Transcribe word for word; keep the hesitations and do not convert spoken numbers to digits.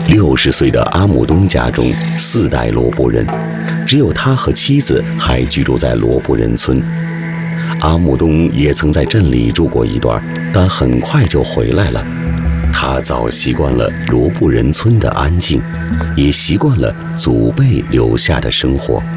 六十岁的阿姆东家中四代罗布人，只有他和妻子还居住在罗布人村。阿姆东也曾在镇里住过一段，但很快就回来了。他早习惯了罗布人村的安静，也习惯了祖辈留下的生活。